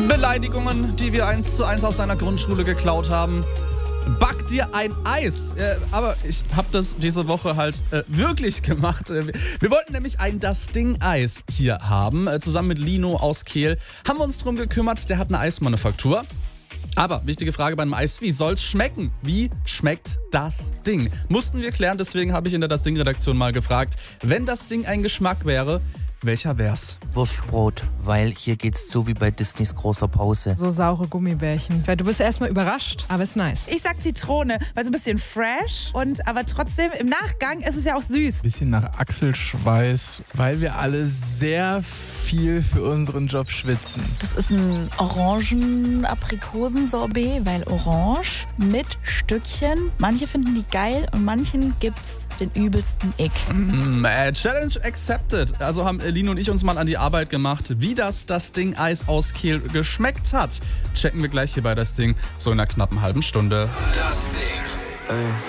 Beleidigungen, die wir 1:1 aus einer Grundschule geklaut haben. Back dir ein Eis. Aber ich habe das diese Woche halt wirklich gemacht. Wir wollten nämlich ein Das Ding Eis hier haben. Zusammen mit Lino aus Kehl haben wir uns drum gekümmert. Der hat eine Eismanufaktur. Aber wichtige Frage beim Eis, wie soll's schmecken? Wie schmeckt das Ding? Mussten wir klären, deswegen habe ich in der Das Ding-Redaktion mal gefragt, wenn das Ding ein Geschmack wäre, welcher wär's? Wurstbrot, weil hier geht's so wie bei Disneys großer Pause. So saure Gummibärchen. Weil du bist erstmal überrascht, aber ist nice. Ich sag Zitrone, weil so ein bisschen fresh aber trotzdem im Nachgang ist es ja auch süß. Bisschen nach Achselschweiß, weil wir alle sehr viel für unseren Job schwitzen. Das ist ein Orangen-Aprikosen-Sorbet, weil orange mit Stückchen. Manche finden die geil und manchen gibt's den übelsten Ick. Challenge accepted. Also haben Lino und ich uns mal an die Arbeit gemacht, wie das Ding Eis aus Kehl geschmeckt hat. Checken wir gleich hier bei Das Ding, so in einer knappen halben Stunde. Das Ding.